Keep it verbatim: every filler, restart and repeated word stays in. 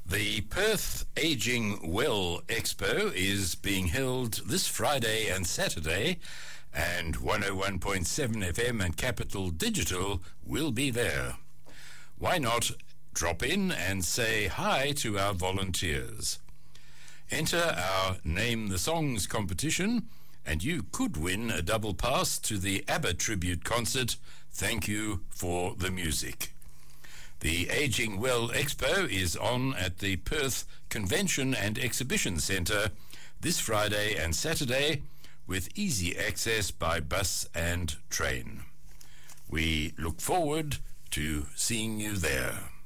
The Perth Aging Well Expo is being held this Friday and Saturday, and one oh one point seven F M and Capital Digital will be there. Why not drop in and say hi to our volunteers? Enter our Name the Songs competition, and you could win a double pass to the ABBA tribute concert, Thank You for the Music. The Aging Well Expo is on at the Perth Convention and Exhibition Centre this Friday and Saturday, with easy access by bus and train. We look forward to seeing you there.